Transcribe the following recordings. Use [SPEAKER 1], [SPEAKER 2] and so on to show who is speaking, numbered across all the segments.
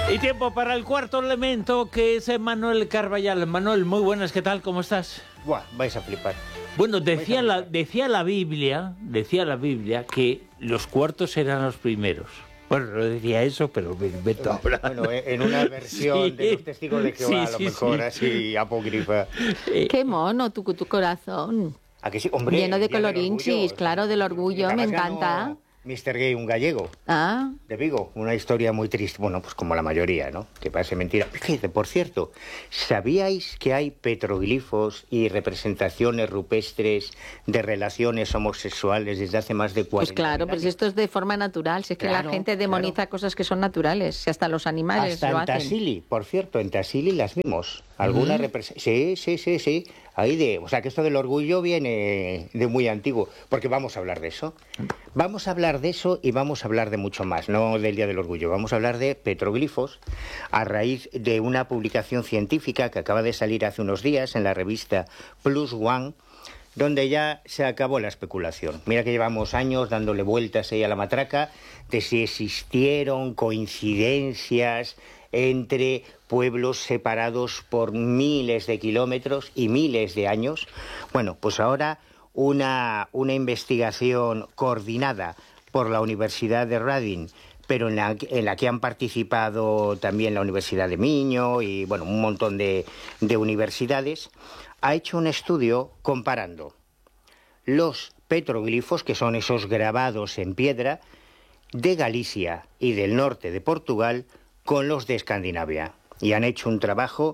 [SPEAKER 1] Y tiempo para el cuarto elemento, que es Manuel Carballal. Manuel, muy buenas, ¿qué tal? ¿Cómo estás?
[SPEAKER 2] Buah, vais a flipar.
[SPEAKER 1] Bueno, decía la Biblia que los cuartos eran los primeros. Bueno, no decía eso, pero me invento ahora.
[SPEAKER 2] Bueno, en una versión de los testigos de Jehová, a lo mejor así apócrifa.
[SPEAKER 3] Qué mono tu corazón.
[SPEAKER 2] ¿A que sí? Hombre,
[SPEAKER 3] lleno de
[SPEAKER 2] Día del
[SPEAKER 3] colorinchis,
[SPEAKER 2] Orgullo,
[SPEAKER 3] claro, del orgullo, me encanta.
[SPEAKER 2] Mr. Gay, un gallego.
[SPEAKER 3] Ah.
[SPEAKER 2] De Vigo, una historia muy triste, bueno, pues como la mayoría, ¿no? Que parece mentira. Fíjate, por cierto, ¿sabíais que hay petroglifos y representaciones rupestres de relaciones homosexuales desde hace más de 40 años?
[SPEAKER 3] Pues claro, pues esto es de forma natural, si es que la gente demoniza cosas que son naturales, si hasta los animales
[SPEAKER 2] hasta
[SPEAKER 3] lo
[SPEAKER 2] en
[SPEAKER 3] hacen.
[SPEAKER 2] Tassili, por cierto, en Tassili las vimos. Alguna sí. Ahí o sea, que esto del orgullo viene de muy antiguo, porque vamos a hablar de eso. Vamos a hablar de eso y vamos a hablar de mucho más, no del Día del Orgullo. Vamos a hablar de petroglifos a raíz de una publicación científica que acaba de salir hace unos días en la revista Plus One, donde ya se acabó la especulación. Mira que llevamos años dándole vueltas ahí a la matraca de si existieron coincidencias entre pueblos separados por miles de kilómetros y miles de años. Bueno, pues ahora una investigación coordinada por la Universidad de Reading, pero en la que han participado también la Universidad de Miño y bueno, un montón de universidades, ha hecho un estudio comparando los petroglifos, que son esos grabados en piedra, de Galicia y del norte de Portugal, con los de Escandinavia. Y han hecho un trabajo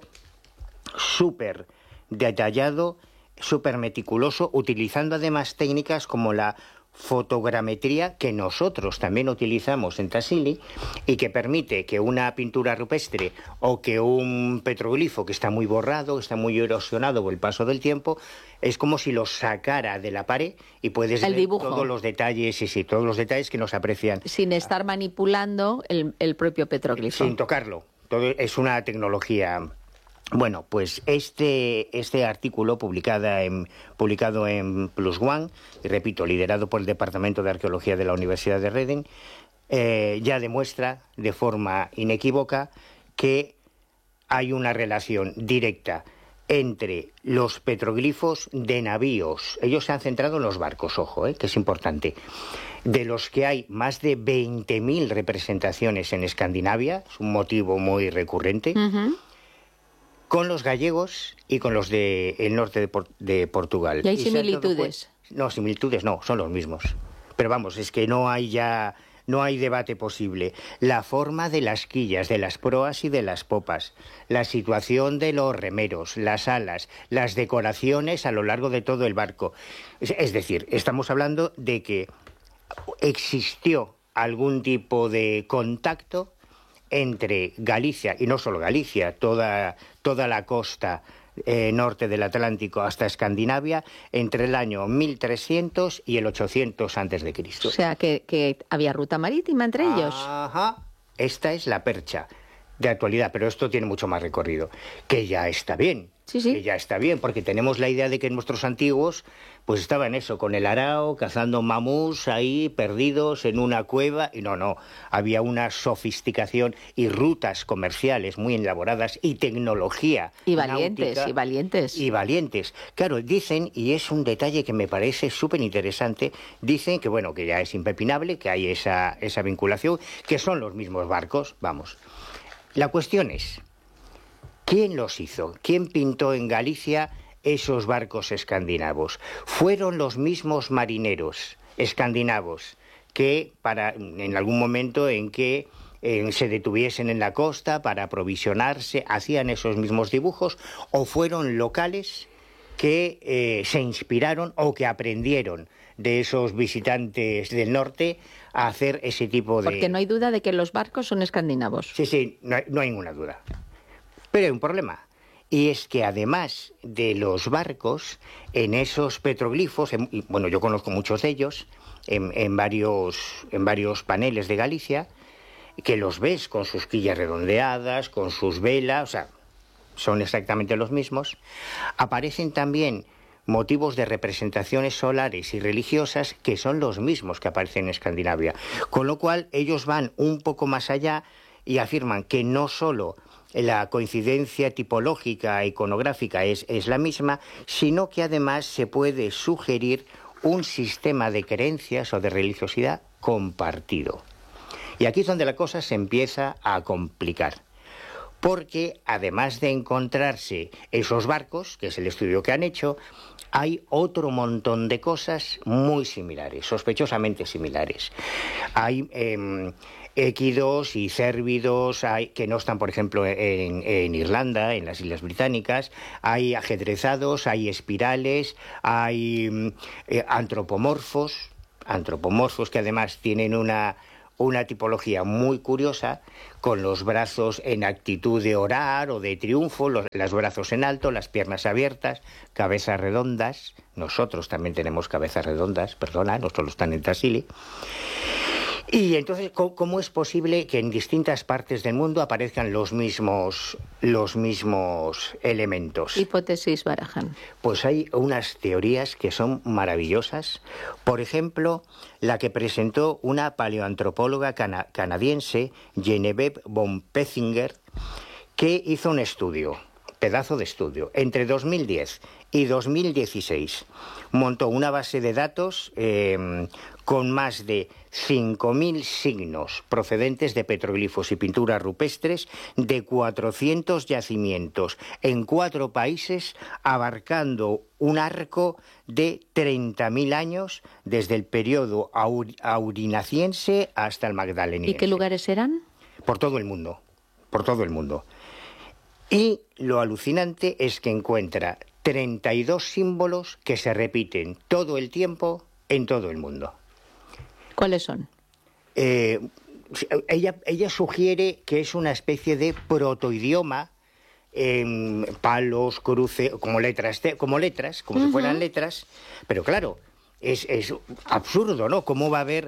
[SPEAKER 2] súper detallado, súper meticuloso, utilizando además técnicas como la fotogrametría, que nosotros también utilizamos en Tassili, y que permite que una pintura rupestre o que un petroglifo que está muy borrado, está muy erosionado por el paso del tiempo, es como si lo sacara de la pared y puedes ver todos los detalles, todos los detalles que nos aprecian.
[SPEAKER 3] Sin estar manipulando el propio petroglifo.
[SPEAKER 2] Sin tocarlo. Todo es una tecnología. Bueno, pues este artículo publicado en Plus One, y repito, liderado por el Departamento de Arqueología de la Universidad de Reading, ya demuestra de forma inequívoca que hay una relación directa entre los petroglifos de navíos. Ellos se han centrado en los barcos, ojo, que es importante. De los que hay más de 20.000 representaciones en Escandinavia, es un motivo muy recurrente, con los gallegos y con los del norte de Portugal.
[SPEAKER 3] ¿Y hay similitudes?
[SPEAKER 2] No, similitudes no, son los mismos. Pero vamos, es que no hay debate posible. La forma de las quillas, de las proas y de las popas, la situación de los remeros, las alas, las decoraciones a lo largo de todo el barco. Es decir, estamos hablando de que existió algún tipo de contacto entre Galicia, y no solo Galicia, toda la costa norte del Atlántico hasta Escandinavia, entre el año 1300 y el 800 a.C.
[SPEAKER 3] O sea, que había ruta marítima entre ellos.
[SPEAKER 2] Ajá, esta es la percha de actualidad, pero esto tiene mucho más recorrido, que ya está bien.
[SPEAKER 3] Sí.
[SPEAKER 2] Que ya está bien, porque tenemos la idea de que nuestros antiguos pues estaban eso, con el arao, cazando mamús ahí, perdidos en una cueva, y no, había una sofisticación y rutas comerciales muy elaboradas y tecnología náutica,
[SPEAKER 3] y valientes.
[SPEAKER 2] Claro, dicen, y es un detalle que me parece súper interesante, dicen que bueno, que ya es impepinable, que hay esa vinculación, que son los mismos barcos, vamos. La cuestión es, ¿quién los hizo? ¿Quién pintó en Galicia esos barcos escandinavos? Fueron los mismos marineros escandinavos que en algún momento en que se detuviesen en la costa para aprovisionarse, hacían esos mismos dibujos, o fueron locales que se inspiraron o que aprendieron de esos visitantes del norte a hacer ese tipo de...
[SPEAKER 3] Porque no hay duda de que los barcos son escandinavos.
[SPEAKER 2] Sí, no hay ninguna duda. Pero hay un problema, y es que además de los barcos, en esos petroglifos, bueno, yo conozco muchos de ellos, en varios paneles de Galicia, que los ves con sus quillas redondeadas, con sus velas, o sea, son exactamente los mismos. Aparecen también motivos de representaciones solares y religiosas que son los mismos que aparecen en Escandinavia, con lo cual ellos van un poco más allá y afirman que no solo la coincidencia tipológica, iconográfica es la misma, sino que además se puede sugerir un sistema de creencias o de religiosidad compartido. Y aquí es donde la cosa se empieza a complicar. Porque además de encontrarse esos barcos, que es el estudio que han hecho, hay otro montón de cosas muy similares, sospechosamente similares. Hay équidos y cérvidos que no están, por ejemplo, en Irlanda, en las Islas Británicas. Hay ajedrezados, hay espirales, hay antropomorfos que además tienen una tipología muy curiosa, con los brazos en actitud de orar o de triunfo, los brazos en alto, las piernas abiertas, cabezas redondas. Nosotros también tenemos cabezas redondas, no solo están en Tassili. Y entonces, ¿cómo es posible que en distintas partes del mundo aparezcan los mismos elementos?
[SPEAKER 3] Hipótesis barajan.
[SPEAKER 2] Pues hay unas teorías que son maravillosas. Por ejemplo, la que presentó una paleoantropóloga canadiense, Genevieve von Petzinger, que hizo un estudio, pedazo de estudio, entre 2010 y 2016. Montó una base de datos con más de 5.000 signos procedentes de petroglifos y pinturas rupestres de 400 yacimientos en 4 países, abarcando un arco de 30.000 años desde el periodo aurinaciense hasta el magdaleniense.
[SPEAKER 3] ¿Y qué lugares eran?
[SPEAKER 2] Por todo el mundo, Y lo alucinante es que encuentra 32 símbolos que se repiten todo el tiempo en todo el mundo.
[SPEAKER 3] ¿Cuáles son?
[SPEAKER 2] Ella sugiere que es una especie de protoidioma, palos, cruces, como letras, como si fueran letras, pero claro, es absurdo, ¿no? ¿Cómo va a haber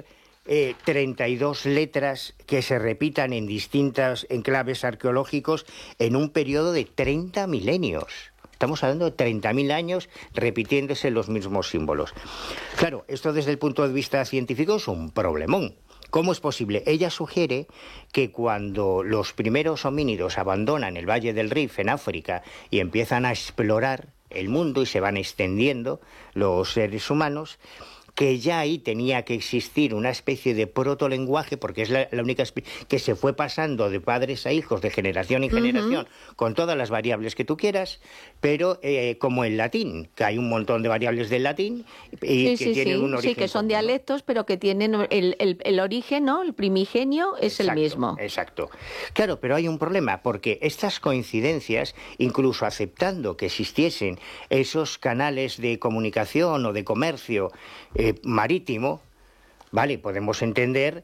[SPEAKER 2] 32 letras que se repitan en distintas enclaves arqueológicos en un periodo de 30 milenios? Estamos hablando de 30.000 años repitiéndose los mismos símbolos. Claro, esto desde el punto de vista científico es un problemón. ¿Cómo es posible? Ella sugiere que cuando los primeros homínidos abandonan el Valle del Rif en África y empiezan a explorar el mundo y se van extendiendo los seres humanos, que ya ahí tenía que existir una especie de protolenguaje, porque es la única que se fue pasando de padres a hijos, de generación en generación, con todas las variables que tú quieras, pero como el latín, que hay un montón de variables del latín y que tienen un origen.
[SPEAKER 3] Sí, que son dialectos, pero que tienen el origen, ¿no? El primigenio es el mismo.
[SPEAKER 2] Exacto. Claro, pero hay un problema, porque estas coincidencias, incluso aceptando que existiesen esos canales de comunicación o de comercio marítimo, vale, podemos entender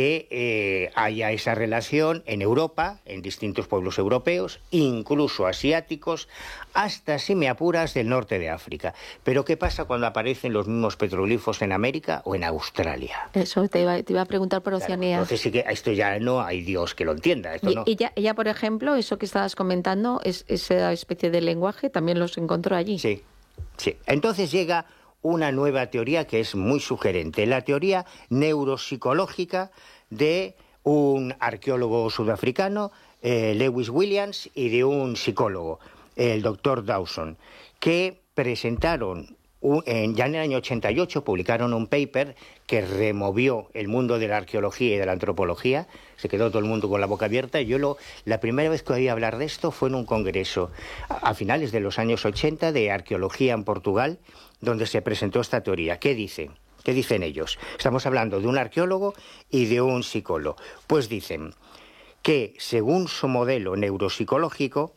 [SPEAKER 2] que haya esa relación en Europa, en distintos pueblos europeos, incluso asiáticos, hasta, si me apuras, del norte de África. Pero ¿qué pasa cuando aparecen los mismos petroglifos en América o en Australia?
[SPEAKER 3] Eso te iba a preguntar por Oceanía.
[SPEAKER 2] Claro, entonces sí que esto ya no hay Dios que lo entienda. Esto no.
[SPEAKER 3] Ella, por ejemplo, eso que estabas comentando, esa especie de lenguaje, también los encontró allí.
[SPEAKER 2] Sí. Entonces llega una nueva teoría que es muy sugerente, la teoría neuropsicológica de un arqueólogo sudafricano, Lewis Williams, y de un psicólogo, el doctor Dawson, que presentaron ya en el año 88, publicaron un paper que removió el mundo de la arqueología y de la antropología. Se quedó todo el mundo con la boca abierta. La primera vez que oí hablar de esto fue en un congreso a finales de los años 80 de arqueología en Portugal, donde se presentó esta teoría. ¿Qué dice? ¿Qué dicen ellos? Estamos hablando de un arqueólogo y de un psicólogo. Pues dicen que, según su modelo neuropsicológico,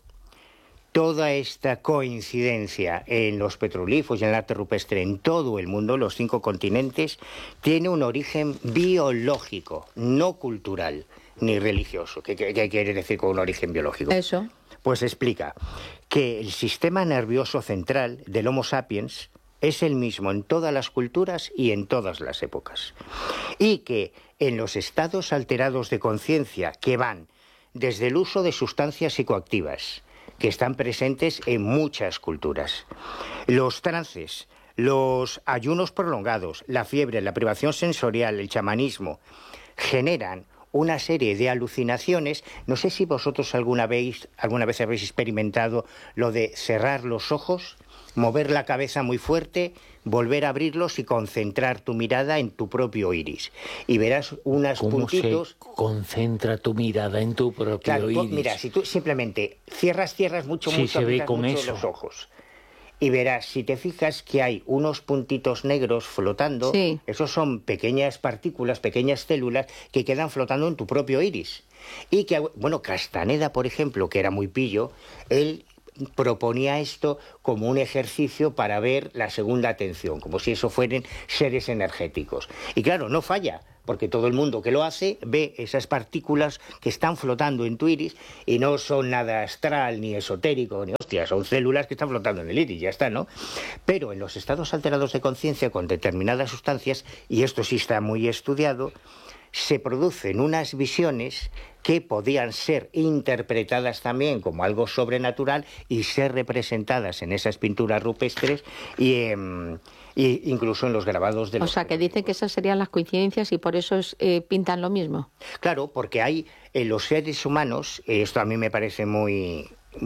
[SPEAKER 2] toda esta coincidencia en los petroglifos y en el arte rupestre en todo el mundo, los 5 continentes, tiene un origen biológico, no cultural ni religioso. ¿Qué quiere decir con un origen biológico?
[SPEAKER 3] Eso.
[SPEAKER 2] Pues explica que el sistema nervioso central del Homo sapiens es el mismo en todas las culturas y en todas las épocas. Y que en los estados alterados de conciencia, que van desde el uso de sustancias psicoactivas, que están presentes en muchas culturas, los trances, los ayunos prolongados, la fiebre, la privación sensorial, el chamanismo, generan una serie de alucinaciones. No sé si vosotros alguna vez habéis experimentado lo de cerrar los ojos, mover la cabeza muy fuerte, volver a abrirlos y concentrar tu mirada en tu propio iris. Y verás unos puntitos.
[SPEAKER 1] ¿Cómo se concentra tu mirada en tu propio iris?
[SPEAKER 2] Mira, si tú simplemente cierras mucho,
[SPEAKER 1] sí, se ve con
[SPEAKER 2] mucho
[SPEAKER 1] eso.
[SPEAKER 2] los ojos. Y verás, si te fijas que hay unos puntitos negros flotando,
[SPEAKER 3] sí.
[SPEAKER 2] Esos son pequeñas partículas, pequeñas células que quedan flotando en tu propio iris. Y que, bueno, Castaneda, por ejemplo, que era muy pillo, él proponía esto como un ejercicio para ver la segunda atención, como si eso fueran seres energéticos. Y claro, no falla, porque todo el mundo que lo hace ve esas partículas que están flotando en tu iris y no son nada astral, ni esotérico, ni hostia, son células que están flotando en el iris, ya está, ¿no? Pero en los estados alterados de conciencia con determinadas sustancias, y esto sí está muy estudiado, se producen unas visiones que podían ser interpretadas también como algo sobrenatural y ser representadas en esas pinturas rupestres y incluso en los grabados de los...
[SPEAKER 3] O sea, que dicen que esas serían las coincidencias y por eso pintan lo mismo.
[SPEAKER 2] Claro, porque hay en los seres humanos, esto a mí me parece muy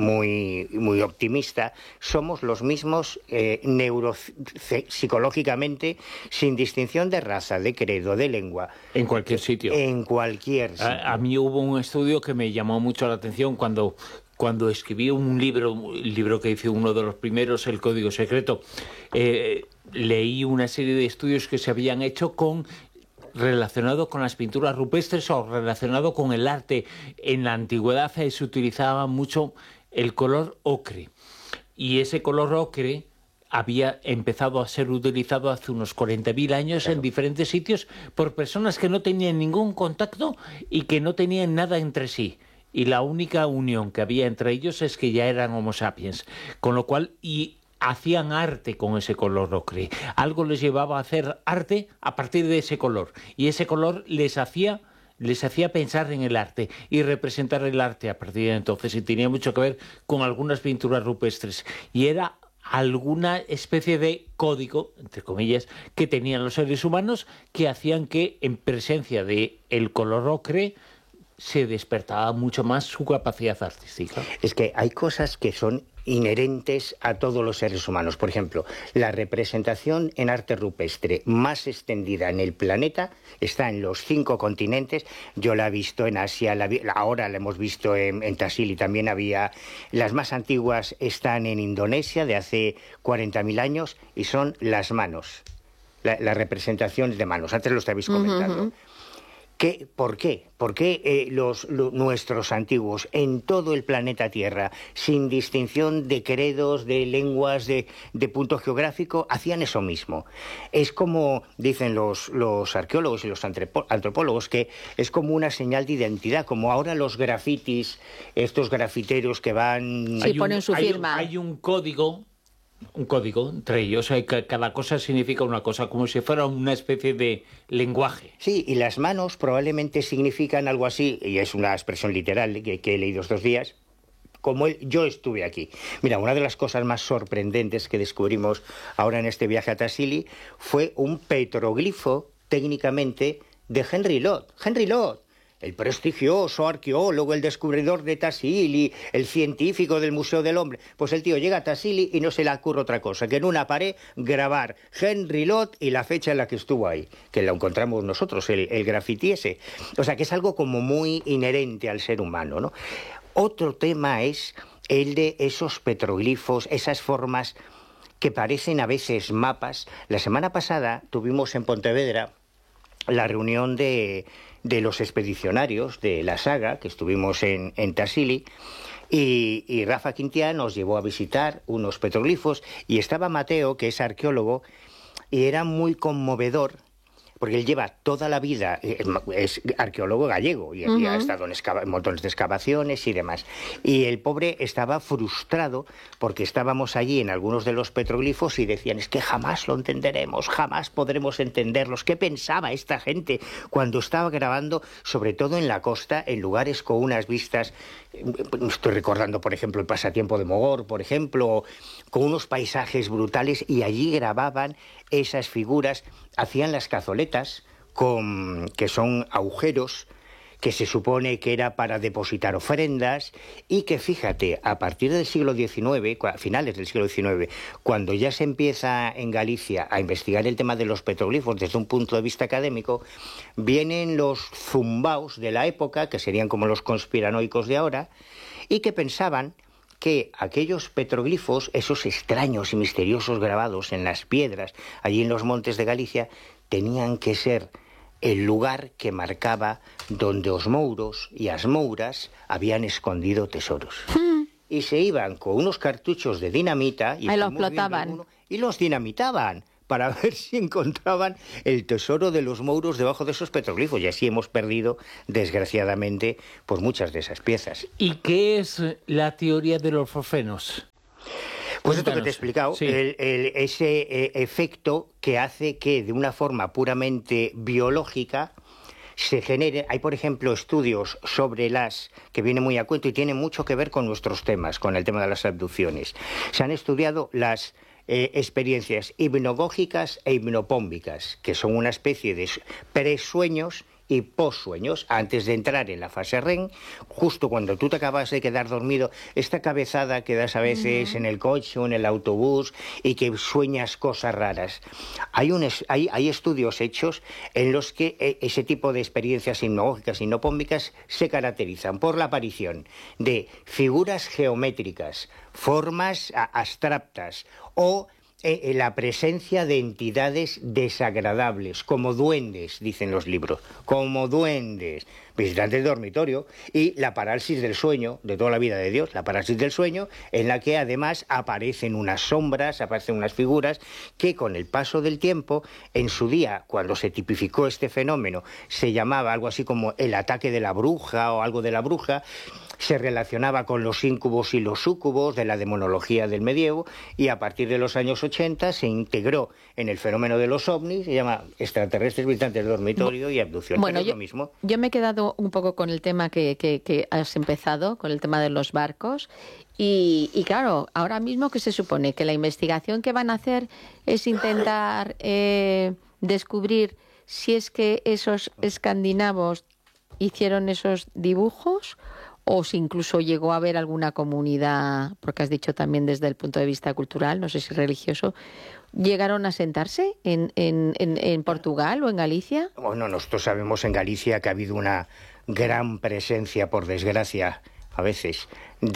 [SPEAKER 2] optimista, somos los mismos psicológicamente, sin distinción de raza, de credo, de lengua.
[SPEAKER 1] En cualquier sitio.
[SPEAKER 2] En cualquier sitio.
[SPEAKER 1] A mí hubo un estudio que me llamó mucho la atención cuando escribí un libro, el libro que hice uno de los primeros, El Código Secreto. Leí una serie de estudios que se habían hecho relacionado con las pinturas rupestres o relacionado con el arte. En la antigüedad se utilizaba mucho el color ocre, y ese color ocre había empezado a ser utilizado hace unos 40.000 años, claro, en diferentes sitios por personas que no tenían ningún contacto y que no tenían nada entre sí. Y la única unión que había entre ellos es que ya eran Homo sapiens, con lo cual hacían arte con ese color ocre. Algo les llevaba a hacer arte a partir de ese color, y ese color les hacía pensar en el arte y representar el arte a partir de entonces, y tenía mucho que ver con algunas pinturas rupestres, y era alguna especie de código, entre comillas, que tenían los seres humanos, que hacían que en presencia de el color ocre se despertaba mucho más su capacidad artística.
[SPEAKER 2] Es que hay cosas que son inherentes a todos los seres humanos. Por ejemplo, la representación en arte rupestre más extendida en el planeta está en los 5 continentes. Yo la he visto en Asia, ahora la hemos visto en Tassili, también había. Las más antiguas están en Indonesia, de hace 40.000 años, y son las manos, las representaciones de manos. Antes lo estabais comentando. ¿Por qué? ¿Por qué nuestros antiguos en todo el planeta Tierra, sin distinción de credos, de lenguas, de punto geográfico, hacían eso mismo? Es como dicen los arqueólogos y los antropólogos, que es como una señal de identidad, como ahora los grafitis, estos grafiteros que van...
[SPEAKER 3] Sí, ponen su firma.
[SPEAKER 1] Hay un código entre ellos, cada cosa significa una cosa, como si fuera una especie de lenguaje.
[SPEAKER 2] Sí, y las manos probablemente significan algo así, y es una expresión literal que he leído estos días, como yo estuve aquí. Mira, una de las cosas más sorprendentes que descubrimos ahora en este viaje a Tassili fue un petroglifo, técnicamente, de Henry Lott. Henry Lott, el prestigioso arqueólogo, el descubridor de Tassili, el científico del Museo del Hombre. Pues el tío llega a Tassili y no se le ocurre otra cosa que en una pared grabar Henry Lott y la fecha en la que estuvo ahí, que lo encontramos nosotros, el grafiti ese. O sea, que es algo como muy inherente al ser humano, ¿no? Otro tema es el de esos petroglifos, esas formas que parecen a veces mapas. La semana pasada tuvimos en Pontevedra la reunión de los expedicionarios de la saga, que estuvimos en Tassili, y Rafa Quintiá nos llevó a visitar unos petroglifos, y estaba Mateo, que es arqueólogo, y era muy conmovedor, porque él lleva toda la vida, es arqueólogo gallego, y ha estado en montones de excavaciones y demás. Y el pobre estaba frustrado porque estábamos allí en algunos de los petroglifos y decían, es que jamás lo entenderemos, jamás podremos entenderlos. ¿Qué pensaba esta gente cuando estaba grabando, sobre todo en la costa, en lugares con unas vistas? Estoy recordando, por ejemplo, el pasatiempo de Mogor, por ejemplo, con unos paisajes brutales, y allí grababan esas figuras, hacían las cazoletas, que son agujeros que se supone que era para depositar ofrendas, y que, fíjate, a partir del siglo XIX, a finales del siglo XIX, cuando ya se empieza en Galicia a investigar el tema de los petroglifos desde un punto de vista académico, vienen los zumbaos de la época, que serían como los conspiranoicos de ahora, y que pensaban que aquellos petroglifos, esos extraños y misteriosos grabados en las piedras, allí en los montes de Galicia, tenían que ser el lugar que marcaba donde os mouros y as mouras habían escondido tesoros. Y se iban con unos cartuchos de dinamita y
[SPEAKER 3] los explotaban.
[SPEAKER 2] Y los dinamitaban para ver si encontraban el tesoro de los mouros debajo de esos petroglifos. Y así hemos perdido, desgraciadamente, pues muchas de esas piezas.
[SPEAKER 1] ¿Y qué es la teoría de los forfenos?
[SPEAKER 2] Pues esto que te he explicado,
[SPEAKER 1] sí.
[SPEAKER 2] Ese efecto que hace que de una forma puramente biológica se genere. Hay, por ejemplo, estudios sobre que viene muy a cuento y tiene mucho que ver con nuestros temas, con el tema de las abducciones. Se han estudiado las experiencias hipnogógicas e hipnopómbicas, que son una especie de presueños y possueños, antes de entrar en la fase REM, justo cuando tú te acabas de quedar dormido, esta cabezada que das a veces en el coche o en el autobús y que sueñas cosas raras. Hay estudios hechos en los que ese tipo de experiencias hipnogógicas y hipnopómbicas se caracterizan por la aparición de figuras geométricas, formas abstractas o la presencia de entidades desagradables, como duendes, dicen los libros, como duendes, visitantes de dormitorio, y la parálisis del sueño, de toda la vida de Dios, la parálisis del sueño, en la que además aparecen unas sombras, aparecen unas figuras, que con el paso del tiempo, en su día, cuando se tipificó este fenómeno, se llamaba algo así como el ataque de la bruja o algo de la bruja, se relacionaba con los íncubos y los súcubos de la demonología del medievo, y a partir de los años 80 se integró en el fenómeno de los ovnis, se llama extraterrestres visitantes de dormitorio y abducción.
[SPEAKER 3] Bueno,
[SPEAKER 2] es lo mismo.
[SPEAKER 3] Yo me he quedado un poco con el tema que has empezado, con el tema de los barcos, y claro, ahora mismo que se supone que la investigación que van a hacer es intentar descubrir si es que esos escandinavos hicieron esos dibujos, o si incluso llegó a haber alguna comunidad, porque has dicho también desde el punto de vista cultural, no sé si religioso, ¿llegaron a sentarse en Portugal o en Galicia?
[SPEAKER 2] Bueno, nosotros sabemos en Galicia que ha habido una gran presencia, por desgracia, a veces,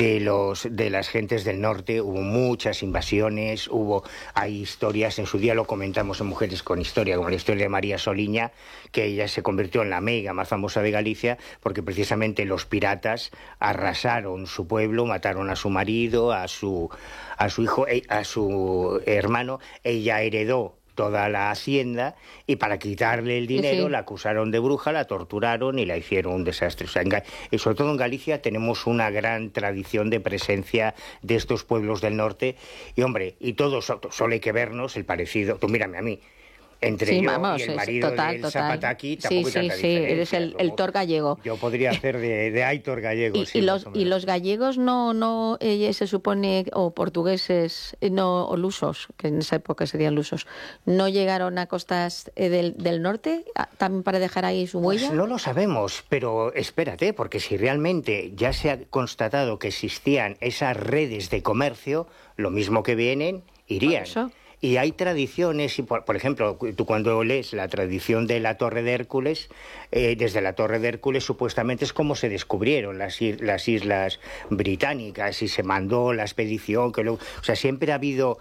[SPEAKER 2] de las gentes del norte. Hubo muchas invasiones, hay historias, en su día lo comentamos en Mujeres con Historia, como la historia de María Soliña, que ella se convirtió en la meiga más famosa de Galicia, porque precisamente los piratas arrasaron su pueblo, mataron a su marido, a su hijo, a su hermano. Ella heredó toda la hacienda, y para quitarle el dinero la acusaron de bruja, la torturaron y la hicieron un desastre. O sea, sobre todo en Galicia tenemos una gran tradición de presencia de estos pueblos del norte, y hombre, y todos, solo hay que vernos el parecido. Tú mírame a mí, entre yo y el marido del Zapataki, tampoco hay tanta diferencia.
[SPEAKER 3] Eres el Tor gallego.
[SPEAKER 2] Yo podría hacer de Aitor gallego.
[SPEAKER 3] Y los gallegos no se supone, o portugueses, o lusos, que en esa época serían lusos, ¿no llegaron a costas del norte también para dejar ahí su huella?
[SPEAKER 2] Pues no lo sabemos, pero espérate, porque si realmente ya se ha constatado que existían esas redes de comercio, lo mismo que vienen, irían. Y hay tradiciones, y por ejemplo, tú cuando lees la tradición de la Torre de Hércules, desde la Torre de Hércules supuestamente es como se descubrieron las islas británicas y se mandó la expedición. O sea, siempre ha habido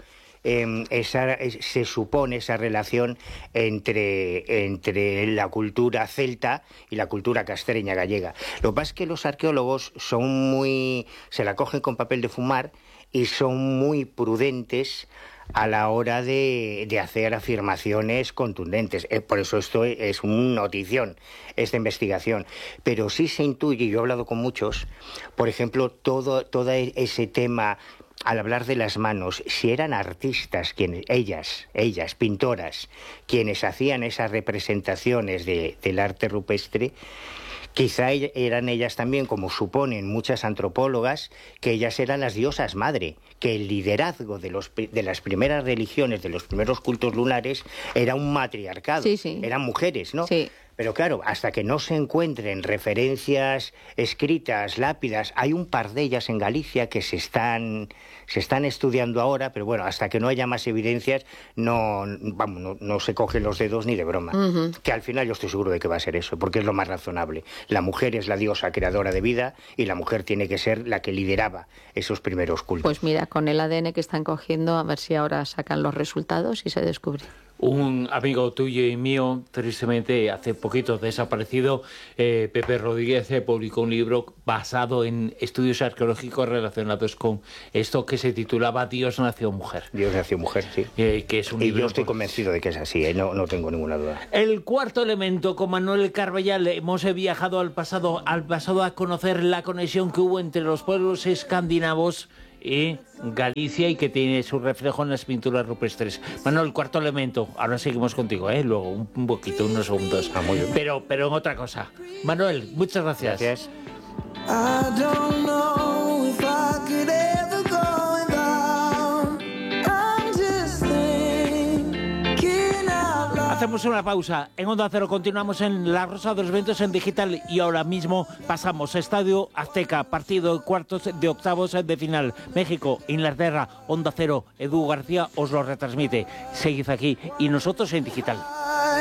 [SPEAKER 2] se supone esa relación entre la cultura celta y la cultura castreña gallega. Lo que pasa es que los arqueólogos se la cogen con papel de fumar y son muy prudentes a la hora de hacer afirmaciones contundentes. Por eso esto es una notición, esta investigación. Pero sí se intuye, y yo he hablado con muchos, por ejemplo, todo ese tema, al hablar de las manos, si eran artistas, ellas, pintoras, quienes hacían esas representaciones del arte rupestre, quizá eran ellas también, como suponen muchas antropólogas, que ellas eran las diosas madre, que el liderazgo de las primeras religiones, de los primeros cultos lunares, era un matriarcado, eran mujeres, ¿no?
[SPEAKER 3] Sí.
[SPEAKER 2] Pero claro, hasta que no se encuentren referencias escritas, lápidas, hay un par de ellas en Galicia que se están estudiando ahora, pero bueno, hasta que no haya más evidencias, no se cogen los dedos ni de broma. Que al final yo estoy seguro de que va a ser eso, porque es lo más razonable. La mujer es la diosa creadora de vida y la mujer tiene que ser la que lideraba esos primeros cultos.
[SPEAKER 3] Pues mira, con el ADN que están cogiendo, a ver si ahora sacan los resultados y se descubre.
[SPEAKER 1] Un amigo tuyo y mío, tristemente, hace poquito desaparecido, Pepe Rodríguez, publicó un libro basado en estudios arqueológicos relacionados con esto que se titulaba Dios nació mujer.
[SPEAKER 2] Dios nació mujer, sí.
[SPEAKER 1] Que es un libro,
[SPEAKER 2] yo estoy convencido de que es así, no tengo ninguna duda.
[SPEAKER 1] El cuarto elemento, con Manuel Carballal, hemos viajado al pasado a conocer la conexión que hubo entre los pueblos escandinavos y Galicia y que tiene su reflejo en las pinturas rupestres. Manuel, el cuarto elemento, ahora seguimos contigo, luego un poquito, unos segundos.
[SPEAKER 2] Muy bien.
[SPEAKER 1] Pero en otra cosa. Manuel, muchas gracias.
[SPEAKER 2] Gracias.
[SPEAKER 1] Hacemos una pausa. En Onda Cero continuamos en La Rosa de los Vientos en digital y ahora mismo pasamos a Estadio Azteca, partido de cuartos de octavos de final. México, Inglaterra, Onda Cero, Edu García os lo retransmite. Seguid aquí y nosotros en digital.